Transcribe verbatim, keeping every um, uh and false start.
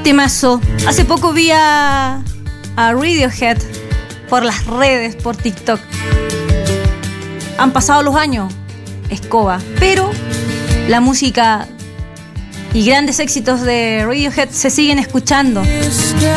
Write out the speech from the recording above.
Temazo. Hace poco vi a, a Radiohead por las redes, por TikTok. Han pasado los años, escoba, pero la música y grandes éxitos de Radiohead se siguen escuchando.